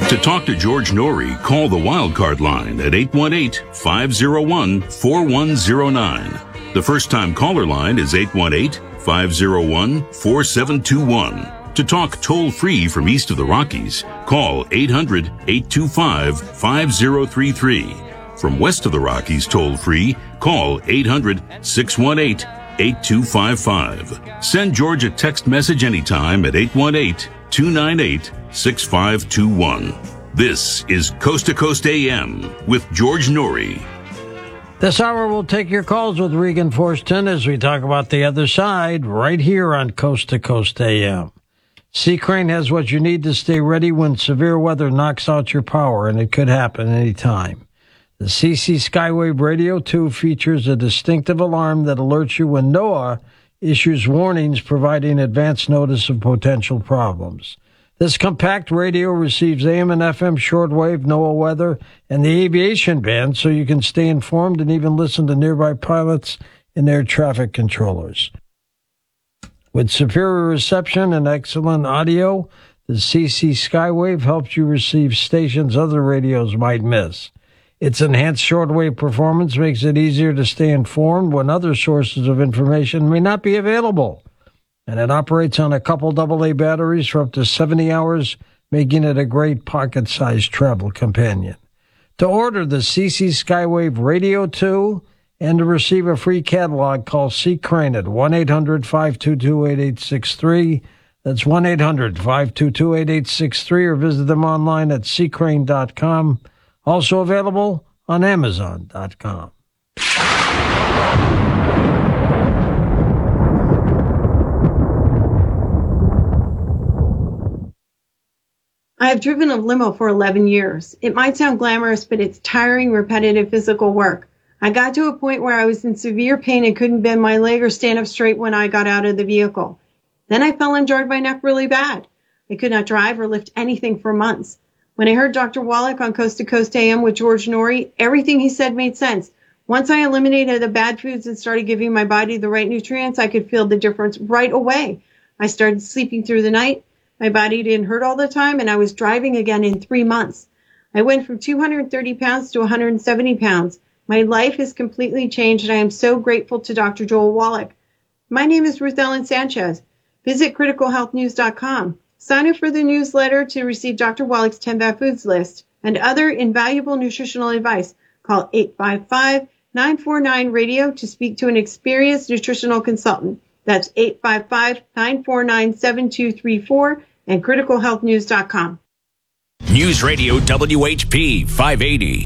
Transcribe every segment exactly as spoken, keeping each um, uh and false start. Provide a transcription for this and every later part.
To talk to George Noory, call the Wildcard line at eight one eight, five oh one, four one oh nine. The first-time caller line is eight one eight, five oh one, four seven two one. To talk toll-free from east of the Rockies, call eight hundred, eight two five, five oh three three. From west of the Rockies toll-free, call eight hundred, six one eight, eight two five five. Send George a text message anytime at eight one eight, two nine eight, six five two one. This is Coast to Coast A M with George Noory. This hour we'll take your calls with Regan Forston as we talk about the other side right here on Coast to Coast A M. Sea Crane has what you need to stay ready when severe weather knocks out your power, and it could happen any time. The C C Skywave Radio two features a distinctive alarm that alerts you when NOAA issues warnings providing advance notice of potential problems. This compact radio receives A M and F M shortwave, NOAA weather, and the aviation band so you can stay informed and even listen to nearby pilots and air traffic controllers. With superior reception and excellent audio, the C C Skywave helps you receive stations other radios might miss. Its enhanced shortwave performance makes it easier to stay informed when other sources of information may not be available. And it operates on a couple double A batteries for up to seventy hours, making it a great pocket-sized travel companion. To order the C C Skywave Radio two and to receive a free catalog, call Sea Crane at one eight hundred, five two two, eight eight six three. That's one eight hundred, five two two, eight eight six three, or visit them online at sea crane dot com. Also available on amazon dot com. I have driven a limo for eleven years. It might sound glamorous, but it's tiring, repetitive physical work. I got to a point where I was in severe pain and couldn't bend my leg or stand up straight when I got out of the vehicle. Then I fell and jarred my neck really bad. I could not drive or lift anything for months. When I heard Doctor Wallach on Coast to Coast A M with George Noory, everything he said made sense. Once I eliminated the bad foods and started giving my body the right nutrients, I could feel the difference right away. I started sleeping through the night. My body didn't hurt all the time, and I was driving again in three months. I went from two hundred thirty pounds to one hundred seventy pounds. My life has completely changed, and I am so grateful to Doctor Joel Wallach. My name is Ruth Ellen Sanchez. Visit critical health news dot com. Sign up for the newsletter to receive Doctor Wallach's ten Bad Foods list and other invaluable nutritional advice. Call eight five five, nine four nine, radio to speak to an experienced nutritional consultant. That's eight five five, nine four nine, seven two three four and critical health news dot com. News Radio W H P five eighty.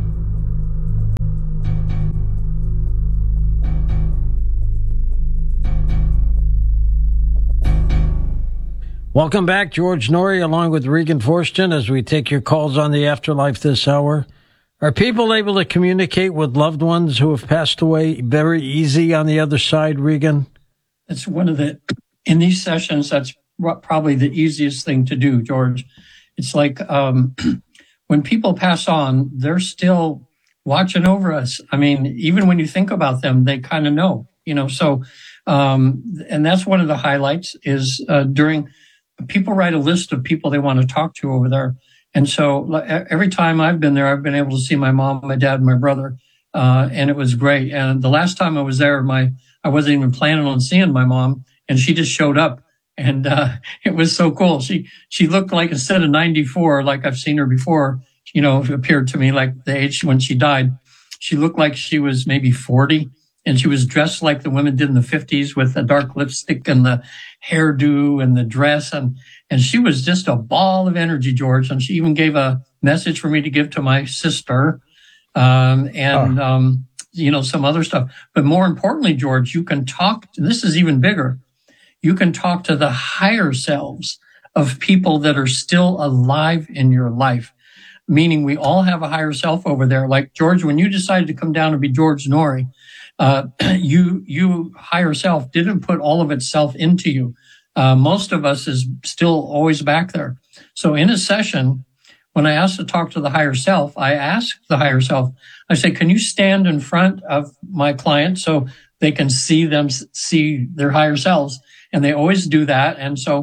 Welcome back, George Noory, along with Regan Forston, as we take your calls on the afterlife this hour. Are people able to communicate with loved ones who have passed away very easy on the other side, Regan? It's one of the, in these sessions, that's probably the easiest thing to do, George. It's like um, when people pass on, they're still watching over us. I mean, even when you think about them, they kind of know, you know, so, um, and that's one of the highlights is uh, during, people write a list of people they want to talk to over there. And so every time I've been there, I've been able to see my mom, my dad, and my brother. Uh, and it was great. And the last time I was there, my, I wasn't even planning on seeing my mom, and she just showed up. And, uh, it was so cool. She, she looked like, instead of ninety-four, like I've seen her before, you know, it appeared to me like the age when she died. She looked like she was maybe forty, and she was dressed like the women did in the fifties with the dark lipstick and the hairdo and the dress. And, and she was just a ball of energy, George. And she even gave a message for me to give to my sister, um, and, oh. um, you know, some other stuff. But more importantly, George, you can talk, this is even bigger. You can talk to the higher selves of people that are still alive in your life, meaning we all have a higher self over there. Like, George, when you decided to come down and be George Noory, uh, you, you higher self didn't put all of itself into you. Uh, most of us is still always back there. So in a session, when I asked to talk to the higher self, I asked the higher self, I say, can you stand in front of my client so they can see them, see their higher selves? And they always do that. And so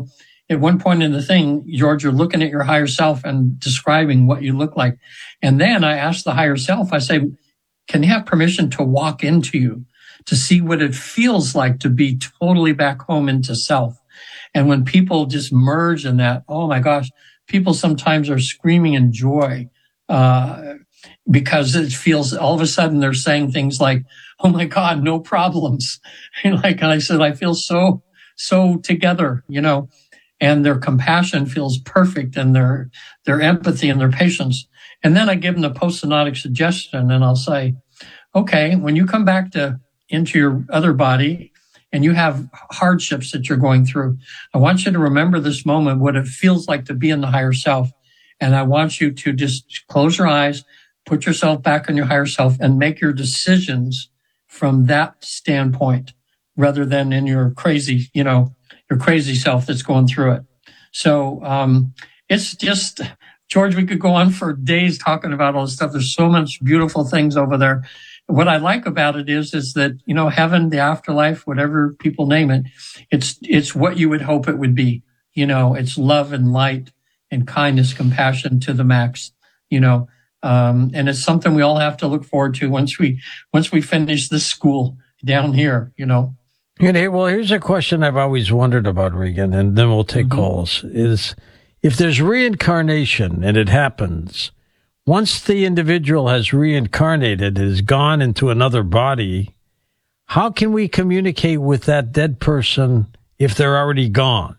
at one point in the thing, George, you're looking at your higher self and describing what you look like. And then I asked the higher self, I say, can you have permission to walk into you, to see what it feels like to be totally back home into self? And when people just merge in that, oh my gosh, people sometimes are screaming in joy, uh, because it feels all of a sudden they're saying things like, oh my God, no problems. And like I said, I feel so, so together, you know, and their compassion feels perfect, and their, their empathy and their patience. And then I give them the post-synodic suggestion, and I'll say, okay, when you come back to into your other body and you have hardships that you're going through, I want you to remember this moment, what it feels like to be in the higher self. And I want you to just close your eyes, put yourself back in your higher self, and make your decisions from that standpoint rather than in your crazy, you know, your crazy self that's going through it. So um, it's just, George, we could go on for days talking about all this stuff. There's so much beautiful things over there. What I like about it is, is that, you know, heaven, the afterlife, whatever people name it, it's, it's what you would hope it would be. You know, it's love and light and kindness, compassion to the max, you know, um, and it's something we all have to look forward to once we, once we finish this school down here, you know. You know, well, here's a question I've always wondered about, Regan, and then we'll take mm-hmm. calls, is if there's reincarnation and it happens, once the individual has reincarnated, has gone into another body, how can we communicate with that dead person if they're already gone?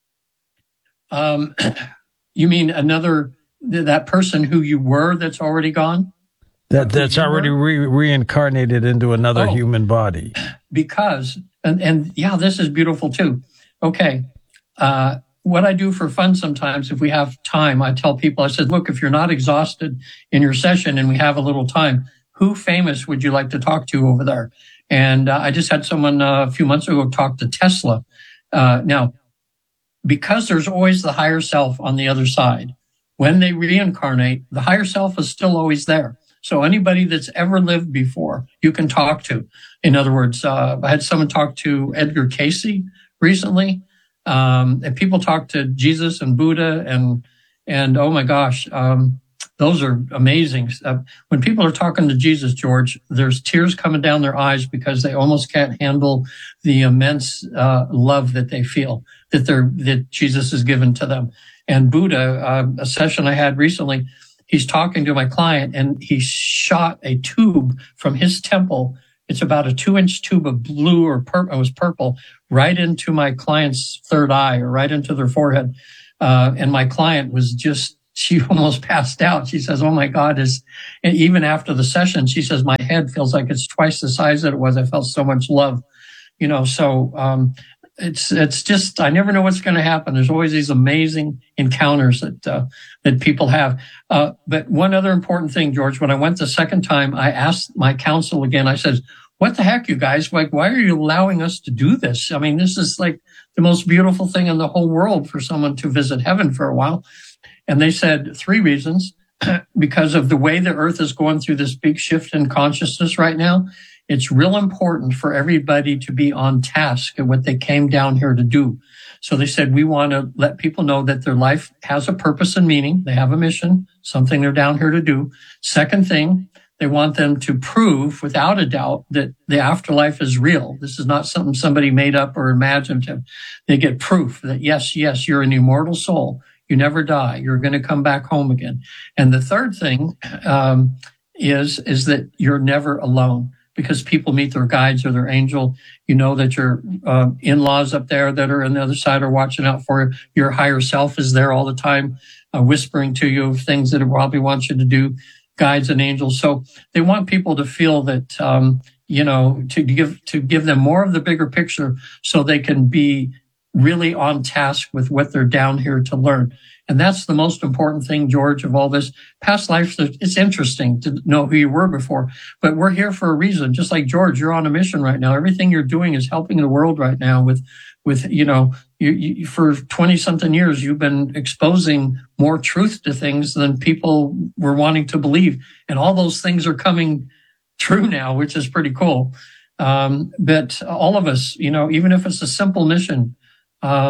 Um, you mean another, that person who you were that's already gone? That That's already re- reincarnated into another oh, human body. Because, and, and yeah, this is beautiful too. Okay. Uh, what I do for fun sometimes, if we have time, I tell people, I said, look, if you're not exhausted in your session and we have a little time, who famous would you like to talk to over there? And uh, I just had someone uh, a few months ago talk to Tesla. Uh, now, because there's always the higher self on the other side, when they reincarnate, the higher self is still always there. So anybody that's ever lived before, you can talk to. In other words, uh, I had someone talk to Edgar Cayce recently. Um, and people talk to Jesus and Buddha and, and oh my gosh, um, those are amazing. Uh, when people are talking to Jesus, George, there's tears coming down their eyes because they almost can't handle the immense, uh, love that they feel that they're, that Jesus has given to them. And Buddha, uh, a session I had recently, he's talking to my client and he shot a tube from his temple. It's about a two inch tube of blue or purple, it was purple, right into my client's third eye or right into their forehead. Uh, and my client was just, she almost passed out. She says, oh my God, is, and even after the session, she says, my head feels like it's twice the size that it was. I felt so much love, you know, so, um, It's, it's just, I never know what's going to happen. There's always these amazing encounters that, uh, that people have. Uh, but one other important thing, George, when I went the second time, I asked my counsel again, I said, what the heck, you guys? Like, why are you allowing us to do this? I mean, this is like the most beautiful thing in the whole world for someone to visit heaven for a while. And they said three reasons. Because of the way the earth is going through this big shift in consciousness right now, it's real important for everybody to be on task at what they came down here to do. So they said, we want to let people know that their life has a purpose and meaning. They have a mission, something they're down here to do. Second thing, they want them to prove without a doubt that the afterlife is real. This is not something somebody made up or imaginative. They get proof that yes, yes, you're an immortal soul. You never die. You're going to come back home again. And the third thing, um, is, is that you're never alone. Because people meet their guides or their angel. You know that your uh, in-laws up there that are on the other side are watching out for you. Your higher self is there all the time, uh, whispering to you of things that it probably wants you to do, guides and angels. So they want people to feel that, um, you know, to give, to give them more of the bigger picture so they can be really on task with what they're down here to learn. And that's the most important thing, George, of all this. Past life, it's interesting to know who you were before, but we're here for a reason. Just like George, you're on a mission right now. Everything you're doing is helping the world right now with, with, you know, you, you for twenty something years, you've been exposing more truth to things than people were wanting to believe. And all those things are coming true now, which is pretty cool. Um, but all of us, you know, even if it's a simple mission, um,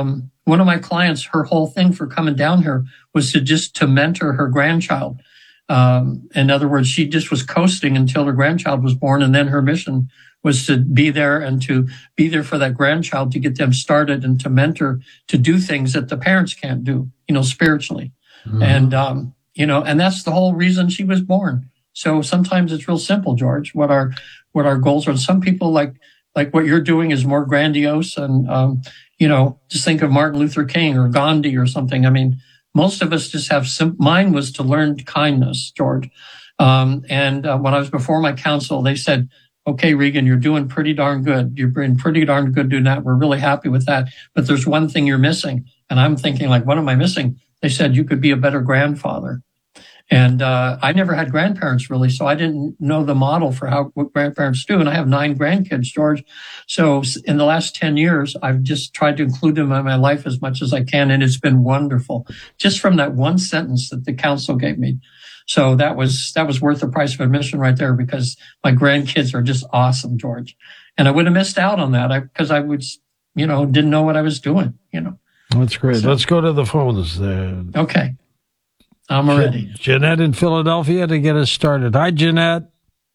one of my clients, her whole thing for coming down here was to just to mentor her grandchild. Um, in other words, she just was coasting until her grandchild was born. And then her mission was to be there and to be there for that grandchild, to get them started and to mentor, to do things that the parents can't do, you know, spiritually. Mm-hmm. And, um, you know, and that's the whole reason she was born. So sometimes it's real simple, George, what our, what our goals are. Some people like, like what you're doing is more grandiose. And, um, you know, just think of Martin Luther King or Gandhi or something. I mean, most of us just have, sim- mine was to learn kindness, George. Um, and uh, when I was before my council, they said, okay, Regan, you're doing pretty darn good. You're doing pretty darn good doing that. We're really happy with that. But there's one thing you're missing. And I'm thinking, like, what am I missing? They said, you could be a better grandfather. And uh, I never had grandparents, really, so I didn't know the model for how what grandparents do. And I have nine grandkids, George. So in the last ten years, I've just tried to include them in my life as much as I can. And it's been wonderful, just from that one sentence that the council gave me. So that was that was worth the price of admission right there, because my grandkids are just awesome, George. And I would have missed out on that because I, I would, you know, didn't know what I was doing, you know. That's great. So, let's go to the phones there. Okay. I'm ready. Jeanette in Philadelphia to get us started. Hi, Jeanette.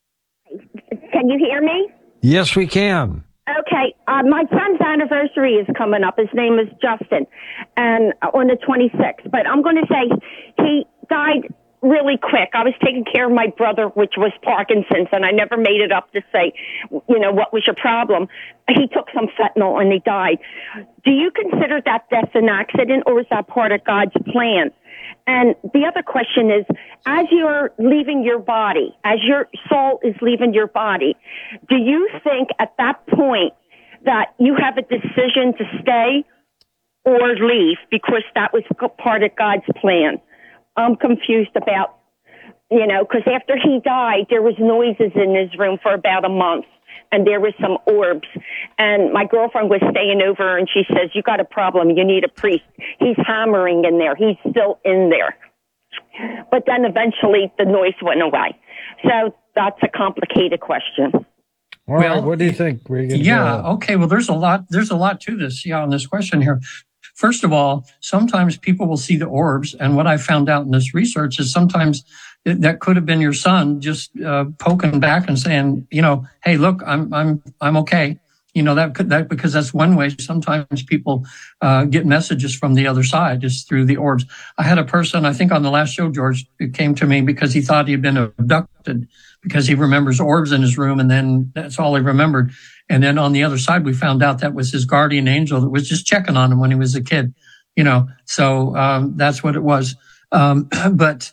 Can you hear me? Yes, we can. Okay. Uh, my son's anniversary is coming up. His name is Justin, and on the twenty-sixth. But I'm going to say he died really quick. I was taking care of my brother, which was Parkinson's, and I never made it up to say, you know, what was your problem? He took some fentanyl and he died. Do you consider that death an accident, or is that part of God's plan? And the other question is, as you're leaving your body, as your soul is leaving your body, do you think at that point that you have a decision to stay or leave because that was part of God's plan? I'm confused about, you know, because after he died, there was noises in his room for about a month. And there was some orbs. And my girlfriend was staying over, and she says, you got a problem. You need a priest. He's hammering in there. He's still in there. But then eventually the noise went away. So that's a complicated question. All well, right. What do you think, Regan? Yeah. Okay. Well, there's a lot, there's a lot to this. Yeah. On this question here. First of all, sometimes people will see the orbs. And what I found out in this research is sometimes that could have been your son just uh, poking back and saying, you know, hey, look, I'm, I'm, I'm okay. You know, that could, that, because that's one way sometimes people uh, get messages from the other side, just through the orbs. I had a person, I think on the last show, George, who came to me because he thought he'd been abducted, because he remembers orbs in his room, and then that's all he remembered. And then on the other side, we found out that was his guardian angel that was just checking on him when he was a kid, you know, so um, that's what it was. Um, but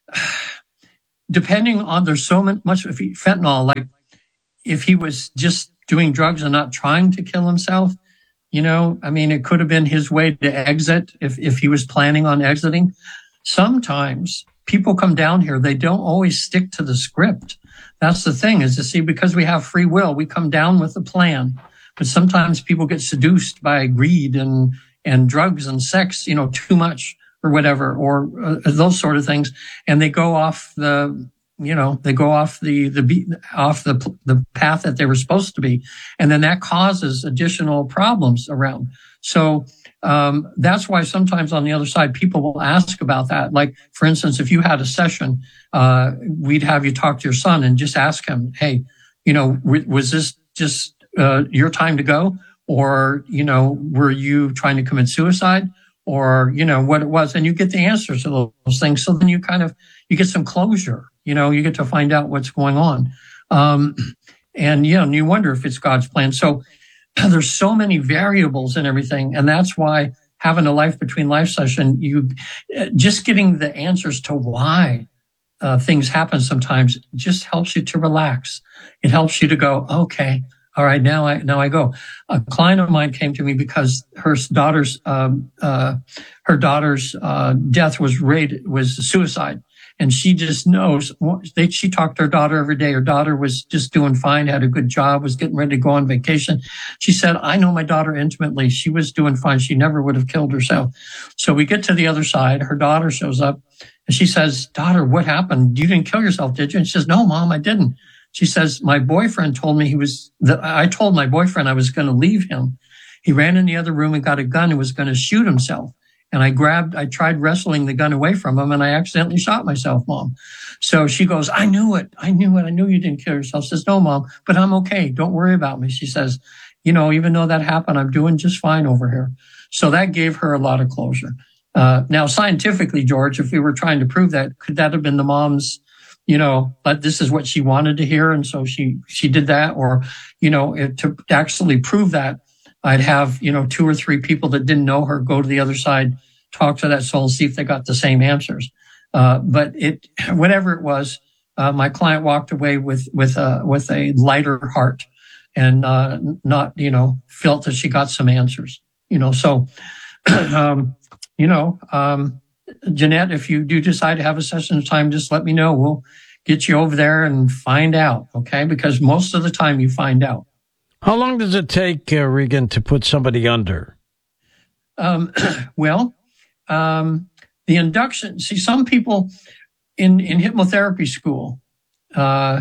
depending on, there's so much of fentanyl, like if he was just doing drugs and not trying to kill himself, you know, I mean, it could have been his way to exit if, if he was planning on exiting. Sometimes people come down here, they don't always stick to the script. That's the thing, is to see, because we have free will, we come down with a plan. But sometimes people get seduced by greed and, and drugs and sex, you know, too much or whatever, or uh, those sort of things. And they go off the, you know, they go off the, the beat, off the, the path that they were supposed to be. And then that causes additional problems around. So, um, that's why sometimes on the other side, people will ask about that. Like, for instance, if you had a session, uh, we'd have you talk to your son and just ask him, hey, you know, was this just, uh, your time to go? Or, you know, were you trying to commit suicide? Or, you know, what it was, and you get the answers to those things. So then you kind of, you get some closure, you know, you get to find out what's going on. Um, and, you know, and you wonder if it's God's plan. So there's so many variables and everything. And that's why having a life between life session, you just getting the answers to why uh, things happen sometimes just helps you to relax. It helps you to go, okay, all right, now I, now I go. A client of mine came to me because her daughter's, um, uh, her daughter's, uh, death was rated, was suicide. And she just knows, they, she talked to her daughter every day. Her daughter was just doing fine, had a good job, was getting ready to go on vacation. She said, I know my daughter intimately. She was doing fine. She never would have killed herself. So we get to the other side. Her daughter shows up and she says, daughter, what happened? You didn't kill yourself, did you? And she says, no, Mom, I didn't. She says, my boyfriend told me he was, that I told my boyfriend I was going to leave him. He ran in the other room and got a gun and was going to shoot himself. And I grabbed, I tried wrestling the gun away from him, and I accidentally shot myself, Mom. So she goes, I knew it. I knew it. I knew you didn't kill yourself. Says, no, Mom, but I'm okay. Don't worry about me. She says, you know, even though that happened, I'm doing just fine over here. So that gave her a lot of closure. Uh, now, scientifically, George, if we were trying to prove that, could that have been the mom's, you know, but this is what she wanted to hear, and so she, she did that? Or, you know, it, to actually prove that, I'd have, you know, two or three people that didn't know her go to the other side, talk to that soul, see if they got the same answers. Uh, but it, whatever it was, uh, my client walked away with, with, a with a lighter heart and, uh, not, you know, felt that she got some answers, you know, so, um, you know, um, Jeanette, if you do decide to have a session of time, just let me know. We'll get you over there and find out. Okay. Because most of the time you find out. How long does it take, uh, Regan, to put somebody under? Um, well, um, the induction, see, some people in, in hypnotherapy school, uh,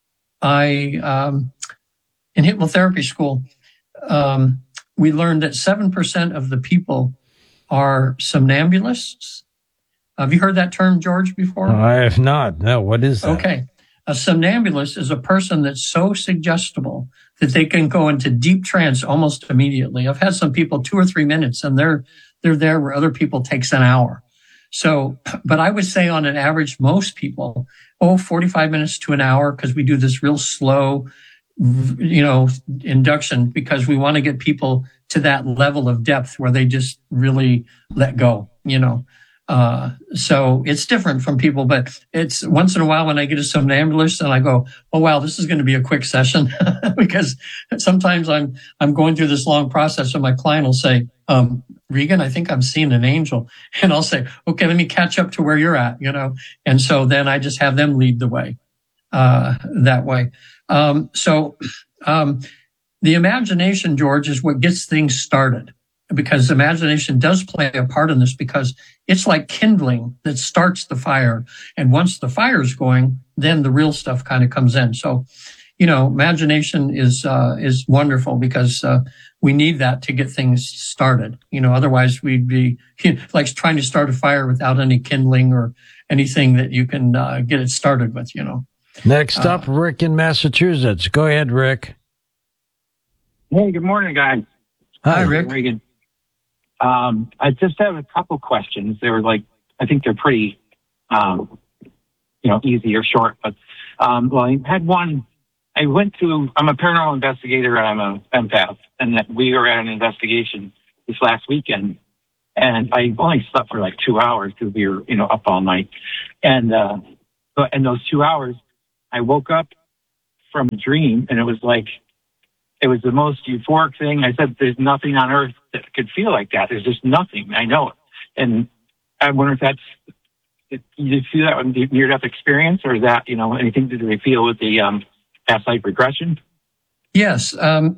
I, um, in hypnotherapy school, um, we learned that seven percent of the people are somnambulists. Have you heard that term, George, before? I have not. No, what is that? Okay. A somnambulist is a person that's so suggestible that they can go into deep trance almost immediately. I've had some people two or three minutes and they're, they're there where other people takes an hour. So, but I would say on an average, most people, oh, forty-five minutes to an hour, because we do this real slow, you know, induction because we want to get people to that level of depth where they just really let go, you know. Uh, so it's different from people, but it's once in a while when I get a somnambulist and I go, oh, wow, this is going to be a quick session because sometimes I'm, I'm going through this long process and my client will say, um, Regan, I think I'm seeing an angel. And I'll say, okay, let me catch up to where you're at, you know? And so then I just have them lead the way, uh, that way. Um, so, um, the imagination, George, is what gets things started. Because imagination does play a part in this because it's like kindling that starts the fire. And once the fire's going, then the real stuff kind of comes in. So, you know, imagination is, uh, is wonderful because, uh, we need that to get things started. You know, otherwise we'd be you know, like trying to start a fire without any kindling or anything that you can, uh, get it started with, you know. Next up, uh, Rick in Massachusetts. Go ahead, Rick. Hey, good morning, guys. Hi, Rick. Regan. Um, I just have a couple questions. They were like, I think they're pretty, um, you know, easy or short, but, um, well, I had one, I went to, I'm a paranormal investigator and I'm a empath, and that we were at an investigation this last weekend, and I only slept for like two hours because we were, you know, up all night. And, uh, but in those two hours, I woke up from a dream and it was like, it was the most euphoric thing. I said, there's nothing on earth that could feel like that. There's just nothing. I know it. And I wonder if that's, if you feel that in the near-death experience, or is that, you know, anything to do they feel with the um, past life regression? Yes. Um,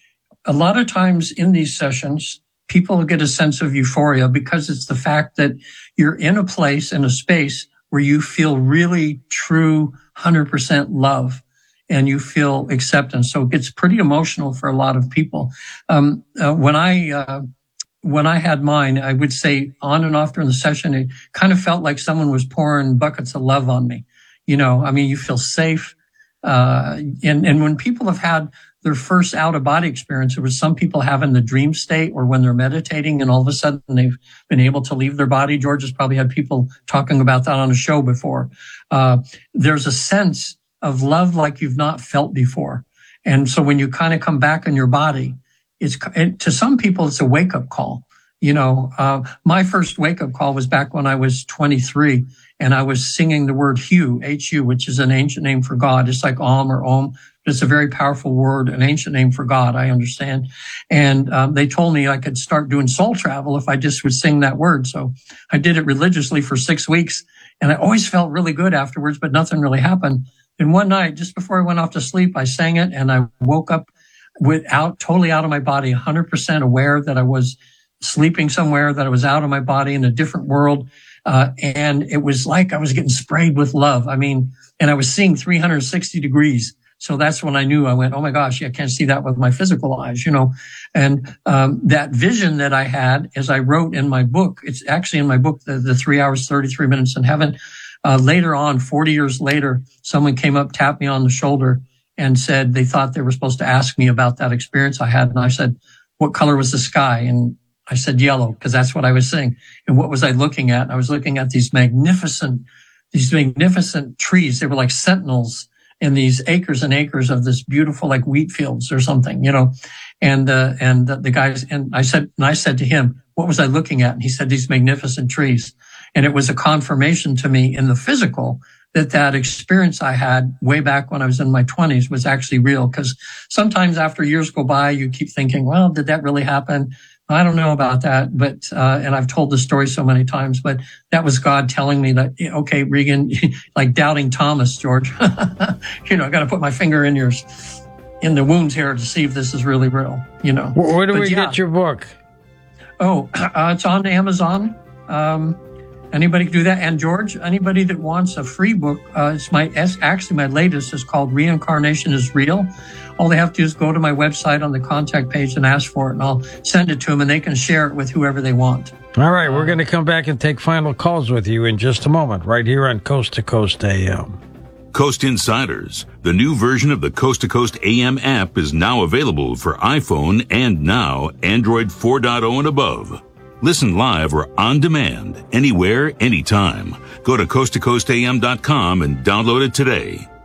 a lot of times in these sessions, people get a sense of euphoria because it's the fact that you're in a place, in a space where you feel really true one hundred percent love. And you feel acceptance. So it gets pretty emotional for a lot of people. Um, uh, when I, uh, when I had mine, I would say on and off during the session, it kind of felt like someone was pouring buckets of love on me. You know, I mean, you feel safe. Uh, and, and when people have had their first out of body experience, it was some people have in the dream state or when they're meditating and all of a sudden they've been able to leave their body. George has probably had people talking about that on a show before. Uh, there's a sense of love like you've not felt before. And so when you kind of come back in your body, it's, it, to some people, it's a wake up call. You know, uh, my first wake up call was back when I was twenty-three and I was singing the word Hu, H U, which is an ancient name for God. It's like Om or Om. It's a very powerful word, an ancient name for God, I understand. And um, they told me I could start doing soul travel if I just would sing that word. So I did it religiously for six weeks and I always felt really good afterwards, but nothing really happened. And one night, just before I went off to sleep, I sang it and I woke up without, totally out of my body, one hundred percent aware that I was sleeping somewhere, that I was out of my body in a different world. Uh, and it was like I was getting sprayed with love. I mean, and I was seeing three hundred sixty degrees. So that's when I knew. I went, oh my gosh, I can't see that with my physical eyes, you know. And um, that vision that I had, as I wrote in my book, it's actually in my book, the, the three hours, thirty-three minutes in heaven. Uh, later on, forty years later, someone came up, tapped me on the shoulder and said they thought they were supposed to ask me about that experience I had. And I said, what color was the sky? And I said yellow, because that's what I was seeing. And what was I looking at? I was looking at these magnificent, these magnificent trees. They were like sentinels in these acres and acres of this beautiful, like wheat fields or something, you know. And uh, and the, the guys, and I said, and I said to him, what was I looking at? And he said, these magnificent trees. And it was a confirmation to me in the physical that that experience I had way back when I was in my twenties was actually real. Because sometimes after years go by, you keep thinking, well, did that really happen? I don't know about that, but, uh, and I've told the story so many times, but that was God telling me that, okay, Regan, like doubting Thomas, George, you know, I got to put my finger in yours, in the wounds here to see if this is really real, you know. Where do but we yeah. get your book? Oh, uh, it's on Amazon. Um, anybody can do that. And George, anybody that wants a free book, uh, it's my, actually my latest is called Reincarnation is Real. All they have to do is go to my website on the contact page and ask for it, and I'll send it to them, and they can share it with whoever they want. All right, we're going to come back and take final calls with you in just a moment, right here on Coast to Coast A M. Coast Insiders, the new version of the Coast to Coast A M app, is now available for iPhone and now Android four point oh and above. Listen live or on demand, anywhere, anytime. Go to coast to coast a m dot com and download it today.